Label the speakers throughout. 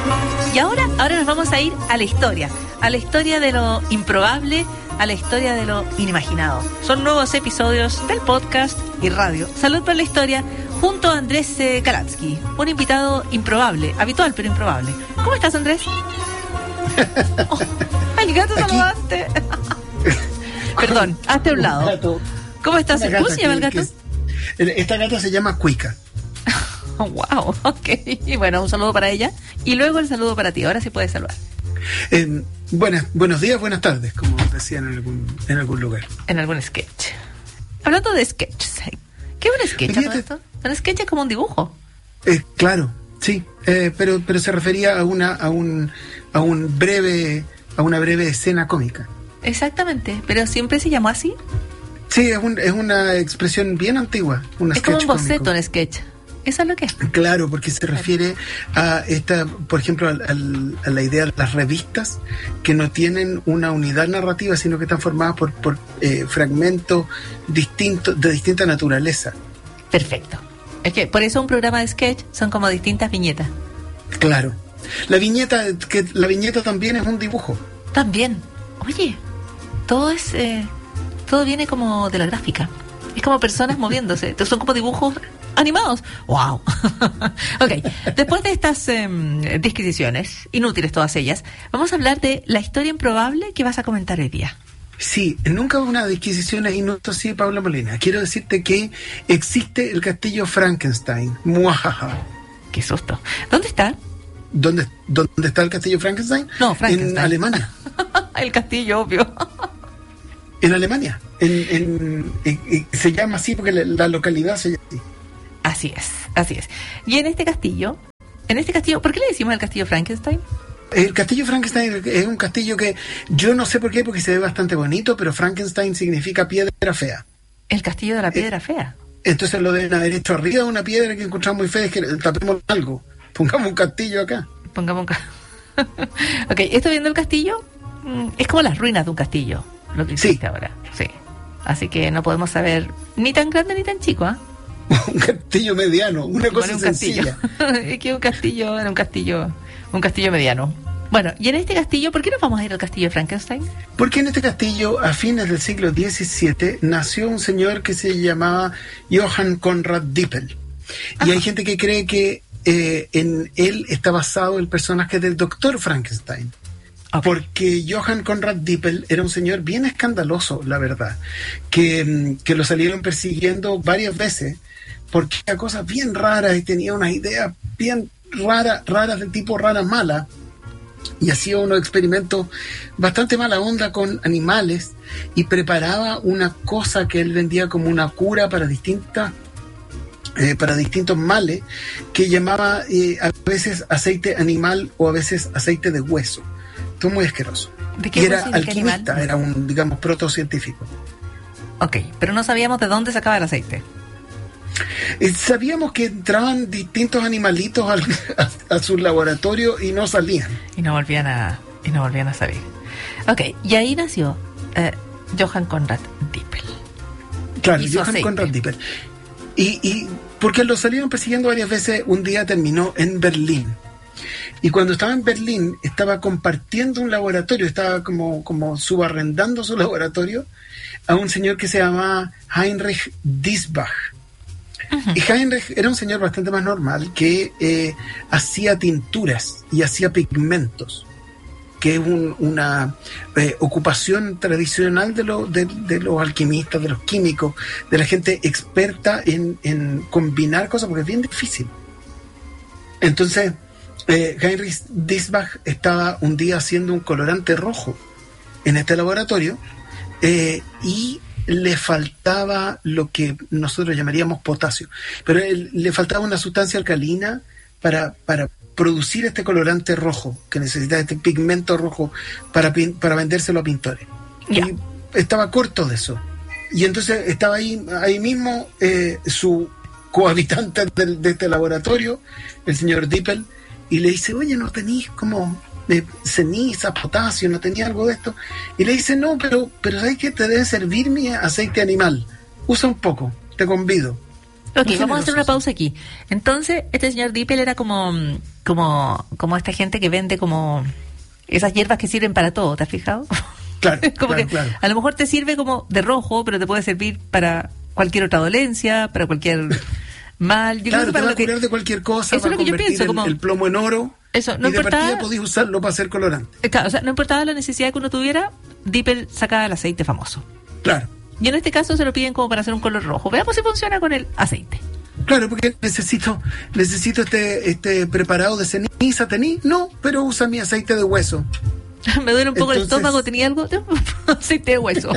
Speaker 1: Y ahora nos vamos a ir a la historia de lo improbable, a la historia de lo inimaginado. Son nuevos episodios del podcast y radio Salud por la Historia, junto a Andrés Kalatsky, un invitado improbable, habitual pero improbable. ¿Cómo estás, Andrés? Oh, el gato saludante. Perdón, hazte a un lado.
Speaker 2: Gato,
Speaker 1: ¿Cómo estás? ¿Cómo se llama el gato?
Speaker 2: Esta gata se llama Cuica.
Speaker 1: Oh, wow, ok. Bueno, un saludo para ella y luego el saludo para ti. Ahora sí puedes saludar.
Speaker 2: Buenos días, buenas tardes, como decían en algún lugar.
Speaker 1: En algún sketch. Hablando de sketches, ¿qué es un sketch? ¿No? Un sketch es como un dibujo.
Speaker 2: Claro, sí, pero se refería a una breve escena cómica.
Speaker 1: Exactamente, pero siempre se llamó así.
Speaker 2: Sí, es una expresión bien antigua.
Speaker 1: Es como un boceto, un sketch. ¿Eso es lo que es?
Speaker 2: Claro, porque se refiere a esta, por ejemplo, a la idea de las revistas que no tienen una unidad narrativa, sino que están formadas por fragmentos distintos, de distinta naturaleza.
Speaker 1: Perfecto. Es que por eso un programa de sketch son como distintas viñetas.
Speaker 2: Claro. La viñeta también es un dibujo. También.
Speaker 1: Oye, todo viene como de la gráfica. Es como personas moviéndose. Entonces son como dibujos animados. ¡Wow! Ok, después de estas disquisiciones, inútiles todas ellas, vamos a hablar de la historia improbable que vas a comentar hoy día.
Speaker 2: Sí, nunca hubo una disquisición inútil, sí, Paula Molina. Quiero decirte que existe el castillo Frankenstein. ¡Muajaja!
Speaker 1: ¡Qué susto! ¿Dónde está?
Speaker 2: ¿Dónde está el castillo Frankenstein?
Speaker 1: No, Frankenstein.
Speaker 2: En Alemania.
Speaker 1: El castillo, obvio.
Speaker 2: En Alemania. Se llama así porque la localidad se llama así.
Speaker 1: Así es. Y en este castillo, ¿por qué le decimos el castillo Frankenstein?
Speaker 2: El castillo Frankenstein es un castillo que yo no sé por qué, porque se ve bastante bonito, pero Frankenstein significa piedra fea.
Speaker 1: El castillo de la piedra fea.
Speaker 2: Entonces lo deben haber hecho arriba de una piedra que encontramos muy fea, es que tapemos algo. Pongamos un castillo acá.
Speaker 1: Ok, estoy viendo el castillo, es como las ruinas de un castillo, lo que hiciste ahora. Sí. Así que no podemos saber ni tan grande ni tan chico, ¿ah?
Speaker 2: Un castillo mediano, una cosa sencilla.
Speaker 1: Es que un castillo mediano. Bueno, y en este castillo, ¿por qué nos vamos a ir al castillo de Frankenstein?
Speaker 2: Porque en este castillo, a fines del siglo XVII, nació un señor que se llamaba Johann Conrad Dippel. Y hay gente que cree que en él está basado el personaje del Dr. Frankenstein. Okay. Porque Johann Conrad Dippel era un señor bien escandaloso, la verdad, que lo salieron persiguiendo varias veces porque era cosas bien raras y tenía unas ideas bien raras del tipo raras malas, y hacía unos experimentos bastante mala onda con animales y preparaba una cosa que él vendía como una cura para distintos males, que llamaba a veces aceite animal o a veces aceite de hueso. Esto es muy asqueroso.
Speaker 1: Y era
Speaker 2: alquimista, era un, digamos, protocientífico.
Speaker 1: Ok, pero no sabíamos de dónde sacaba el aceite.
Speaker 2: Sabíamos que entraban distintos animalitos a su laboratorio y no salían.
Speaker 1: Y no volvían a salir. Ok, y ahí nació Johann Conrad Dippel.
Speaker 2: Claro, Johann Conrad Dippel. Y porque lo salieron persiguiendo varias veces, un día terminó en Berlín. Y cuando estaba en Berlín, estaba compartiendo un laboratorio, estaba como subarrendando su laboratorio a un señor que se llamaba Heinrich Diesbach. Uh-huh. Y Heinrich era un señor bastante más normal que hacía tinturas y hacía pigmentos, que es una ocupación tradicional de los alquimistas, de los químicos, de la gente experta en combinar cosas, porque es bien difícil. Entonces, Heinrich Diesbach estaba un día haciendo un colorante rojo en este laboratorio y le faltaba lo que nosotros llamaríamos potasio, pero le faltaba una sustancia alcalina para producir este colorante rojo, que necesitaba este pigmento rojo para vendérselo a pintores. Yeah. Y estaba corto de eso. Y entonces estaba ahí mismo su cohabitante de este laboratorio, el señor Dippel, y le dice, oye, ¿no tenéis como ceniza, potasio, no tenía algo de esto? Y le dice, no, pero ¿sabes qué? Te debe servir mi aceite animal. Usa un poco, te convido.
Speaker 1: Ok, vamos a hacer una pausa aquí. Entonces, este señor Dippel era como esta gente que vende como esas hierbas que sirven para todo, ¿te has fijado?
Speaker 2: Claro,
Speaker 1: claro. A lo mejor te sirve como de rojo, pero te puede servir para cualquier otra dolencia, para cualquier mal.
Speaker 2: Yo claro, te va a curar de cualquier cosa,
Speaker 1: eso es lo que yo pienso, como
Speaker 2: el plomo en oro.
Speaker 1: Eso, no
Speaker 2: y de partida podías usarlo para hacer colorante.
Speaker 1: Claro, o sea, no importaba la necesidad que uno tuviera, Dippel sacaba el aceite famoso.
Speaker 2: Claro.
Speaker 1: Y en este caso se lo piden como para hacer un color rojo. Veamos si funciona con el aceite.
Speaker 2: Claro, porque necesito este preparado de ceniza, no, pero usa mi aceite de hueso.
Speaker 1: Me duele un poco el estómago, ¿tenía algo? Aceite de hueso.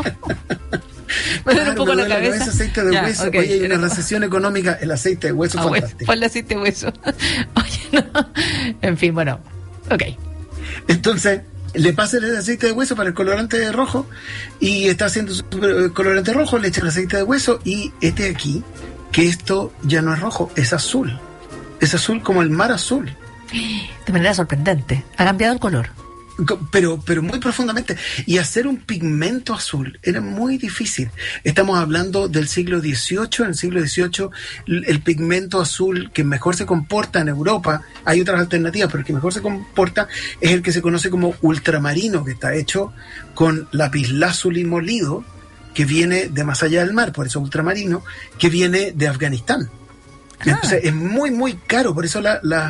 Speaker 1: Me duele un poco la cabeza.
Speaker 2: Es aceite de hueso. Okay, oye, hay una recesión económica, el aceite de hueso fantástico.
Speaker 1: Ponle aceite de hueso. Oye, no. En fin, bueno, ok.
Speaker 2: Entonces, le pasa el aceite de hueso para el colorante rojo y está haciendo su colorante rojo, le echa el aceite de hueso y aquí, que esto ya no es rojo, es azul. Es azul como el mar azul.
Speaker 1: De manera sorprendente. Ha cambiado el color.
Speaker 2: Pero muy profundamente. Y hacer un pigmento azul era muy difícil. Estamos hablando del siglo XVIII. En el siglo XVIII, el pigmento azul que mejor se comporta en Europa, hay otras alternativas, pero el que mejor se comporta es el que se conoce como ultramarino, que está hecho con lapislázuli molido, que viene de más allá del mar, por eso ultramarino, que viene de Afganistán. Entonces es muy, muy caro, por eso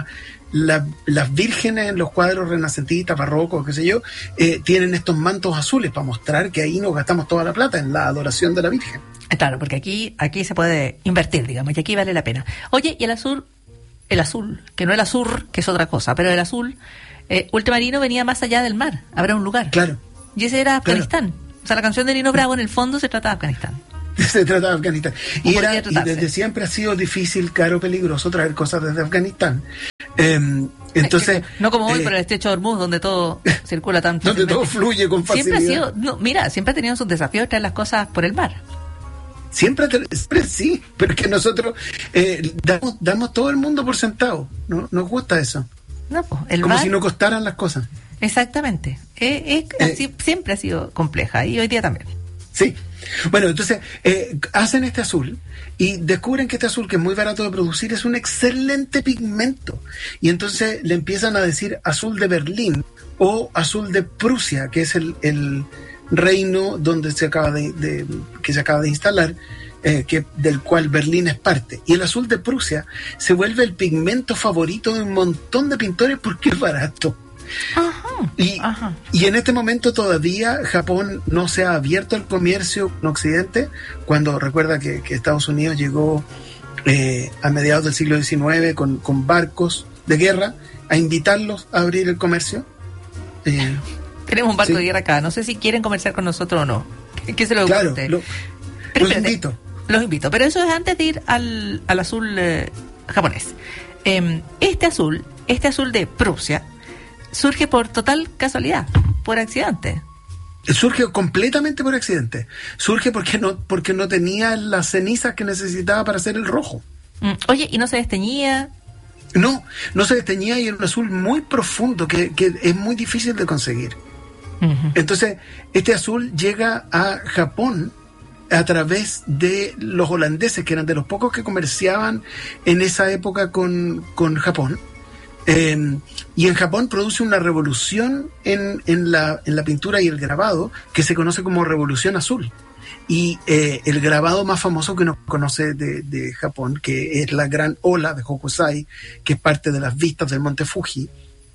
Speaker 2: las vírgenes en los cuadros renacentistas, barrocos, qué sé yo, tienen estos mantos azules para mostrar que ahí nos gastamos toda la plata en la adoración de la Virgen.
Speaker 1: Claro, porque aquí se puede invertir, digamos, y aquí vale la pena. Oye, y el azul, que no el azur, que es otra cosa, pero el azul ultramarino venía más allá del mar, habrá un lugar.
Speaker 2: Claro.
Speaker 1: Y ese era Afganistán. Claro. O sea, la canción de Nino Bravo en el fondo se trata de Afganistán.
Speaker 2: Se trata de Afganistán. Y desde siempre ha sido difícil, caro, peligroso traer cosas desde Afganistán. Entonces,
Speaker 1: no como hoy por el estrecho de Hormuz, donde todo circula tan
Speaker 2: donde todo fluye con facilidad.
Speaker 1: Siempre ha tenido sus desafíos traer las cosas por el mar.
Speaker 2: Siempre sí, pero es que nosotros damos todo el mundo por sentado. ¿No? Nos gusta eso.
Speaker 1: No, pues,
Speaker 2: como mar, si no costaran las cosas.
Speaker 1: Exactamente. Siempre ha sido compleja y hoy día también.
Speaker 2: Sí. Bueno, entonces hacen este azul y descubren que este azul, que es muy barato de producir, es un excelente pigmento. Y entonces le empiezan a decir azul de Berlín o azul de Prusia, que es el reino donde se acaba de instalar, del cual Berlín es parte. Y el azul de Prusia se vuelve el pigmento favorito de un montón de pintores porque es barato. Y en este momento todavía Japón no se ha abierto al comercio en Occidente, cuando recuerda que Estados Unidos llegó a mediados del siglo XIX con barcos de guerra a invitarlos a abrir el comercio.
Speaker 1: Tenemos un barco de guerra acá, no sé si quieren comerciar con nosotros o no. ¿Qué se lo
Speaker 2: claro,
Speaker 1: guste?
Speaker 2: Los invito,
Speaker 1: pero eso es antes de ir al azul japonés. Este azul de Prusia surge por total casualidad, por accidente.
Speaker 2: Surge completamente por accidente. Surge porque no tenía las cenizas que necesitaba para hacer el rojo.
Speaker 1: Oye, ¿y no se desteñía?
Speaker 2: No se desteñía y era un azul muy profundo que es muy difícil de conseguir. Uh-huh. Entonces, este azul llega a Japón a través de los holandeses, que eran de los pocos que comerciaban en esa época con Japón. Y en Japón produce una revolución en la pintura y el grabado que se conoce como Revolución Azul. Y el grabado más famoso que uno conoce de Japón, que es la gran ola de Hokusai, que es parte de las vistas del monte Fuji.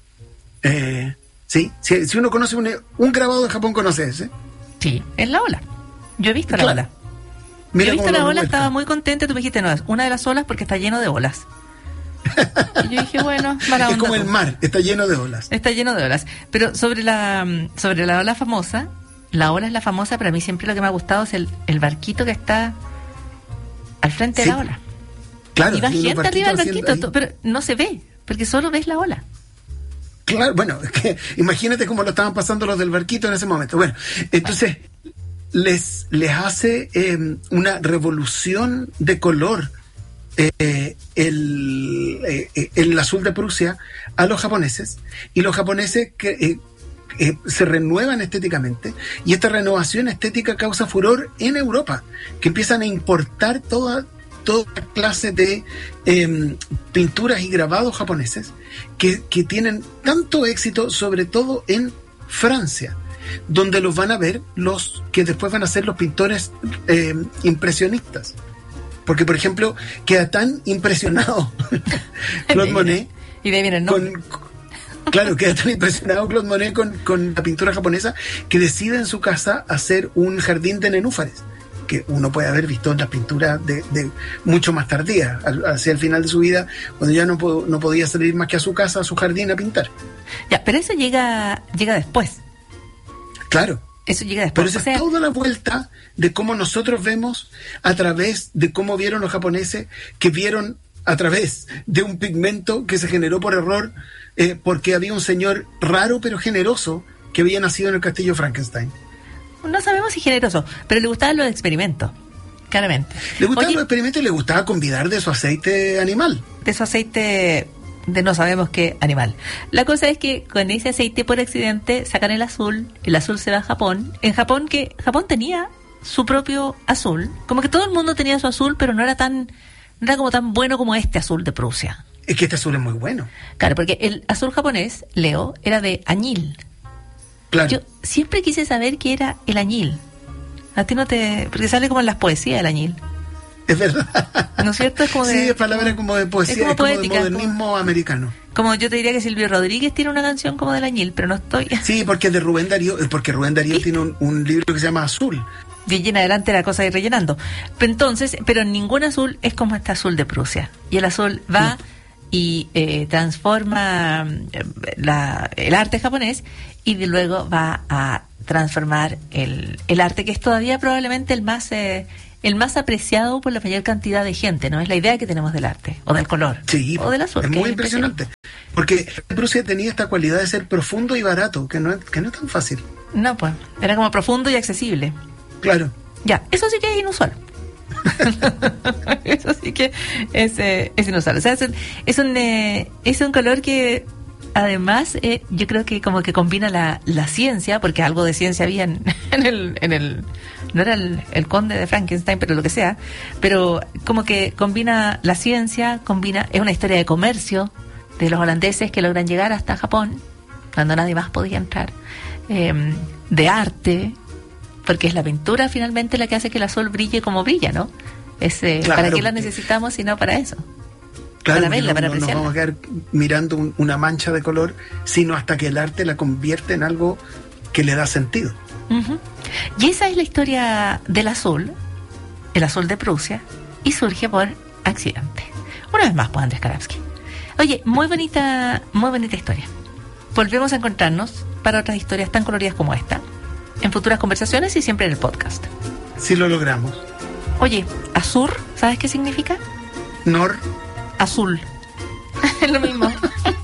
Speaker 2: ¿Sí? Si uno conoce un grabado de Japón, ¿conoce ese?
Speaker 1: Sí, es la ola. Yo he visto la ola. Yo he visto la ola, estaba muy contenta. Tú me dijiste, no, es una de las olas porque está lleno de olas. Y yo dije, bueno, mala onda.
Speaker 2: Es como el mar, está lleno de olas.
Speaker 1: Está lleno de olas. Pero sobre la ola famosa, la ola es la famosa, pero a mí siempre lo que me ha gustado es el barquito que está al frente de la ola.
Speaker 2: Claro.
Speaker 1: Y va gente arriba del barquito, pero no se ve, porque solo ves la ola.
Speaker 2: Claro, bueno, es que imagínate cómo lo estaban pasando los del barquito en ese momento. Bueno, entonces les hace una revolución de color el azul de Prusia a los japoneses, y los japoneses se renuevan estéticamente, y esta renovación estética causa furor en Europa, que empiezan a importar toda toda clase de pinturas y grabados japoneses que tienen tanto éxito, sobre todo en Francia, donde los van a ver los que después van a ser los pintores impresionistas. Porque, por ejemplo, queda tan impresionado Claude Monet
Speaker 1: y de ahí viene el nombre.
Speaker 2: Claro, queda tan impresionado Claude Monet con la pintura japonesa que decide en su casa hacer un jardín de nenúfares, que uno puede haber visto en las pinturas de mucho más tardía, hacia el final de su vida, cuando ya no podía salir más que a su casa, a su jardín, a pintar.
Speaker 1: Ya, pero eso llega después.
Speaker 2: Claro.
Speaker 1: Eso llega después.
Speaker 2: Pero esa es toda la vuelta de cómo nosotros vemos a través de cómo vieron los japoneses, que vieron a través de un pigmento que se generó por error, porque había un señor raro pero generoso que había nacido en el castillo Frankenstein.
Speaker 1: No sabemos si generoso, pero le gustaban los experimentos, claramente.
Speaker 2: Le gustaban los experimentos y le gustaba convidar de su aceite animal.
Speaker 1: De su aceite de no sabemos qué animal. La cosa es que con ese aceite por accidente sacan el azul se va a Japón. En Japón, que Japón tenía su propio azul, como que todo el mundo tenía su azul, pero no era como tan bueno como este azul de Prusia.
Speaker 2: Es que este azul es muy bueno.
Speaker 1: Claro, porque el azul japonés, Leo, era de añil.
Speaker 2: Claro.
Speaker 1: Yo siempre quise saber qué era el añil. A ti no te... Porque sale como en las poesías el añil.
Speaker 2: Es verdad.
Speaker 1: ¿No es cierto? Es como
Speaker 2: sí, es palabra como de poesía, es como
Speaker 1: poética,
Speaker 2: de modernismo americano.
Speaker 1: Como yo te diría que Silvio Rodríguez tiene una canción como del añil, pero no estoy...
Speaker 2: Sí, porque es de Rubén Darío, porque Rubén Darío tiene un libro que se llama Azul.
Speaker 1: De allí en adelante la cosa de ir rellenando. Pero entonces, pero ningún azul es como este azul de Prusia. Y el azul va y transforma el arte japonés, y de luego va a transformar el arte, que es todavía probablemente el más apreciado por la mayor cantidad de gente, ¿no? Es la idea que tenemos del arte, o del color, o del azul.
Speaker 2: Es muy impresionante. Porque Prusia tenía esta cualidad de ser profundo y barato, que no es tan fácil.
Speaker 1: No, pues, era como profundo y accesible.
Speaker 2: Claro.
Speaker 1: Ya, eso sí que es inusual. Eso sí que es inusual. O sea, es un color que además yo creo que como que combina la ciencia, porque algo de ciencia había en el no era el conde de Frankenstein, pero lo que sea, pero como que combina la ciencia, es una historia de comercio de los holandeses que logran llegar hasta Japón cuando nadie más podía entrar, de arte, porque es la pintura finalmente la que hace que el azul brille como brilla, ¿no? Claro, ¿para qué la necesitamos sino para eso?
Speaker 2: Claro,
Speaker 1: para verla, para apreciarla.
Speaker 2: No nos vamos a quedar mirando una mancha de color, sino hasta que el arte la convierte en algo que le da sentido.
Speaker 1: Uh-huh. Y esa es la historia del azul, el azul de Prusia, y surge por accidente. Una vez más, pues, Andrés Karabsky. Oye, muy bonita historia. Volvemos a encontrarnos para otras historias tan coloridas como esta, en futuras conversaciones y siempre en el podcast.
Speaker 2: Sí lo logramos.
Speaker 1: Oye, azur, ¿sabes qué significa? Azul. Es lo mismo.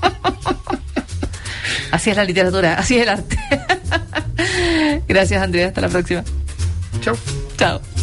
Speaker 1: Así es la literatura, así es el arte. Gracias, Andrea. Hasta la próxima.
Speaker 2: Chao.
Speaker 1: Chao.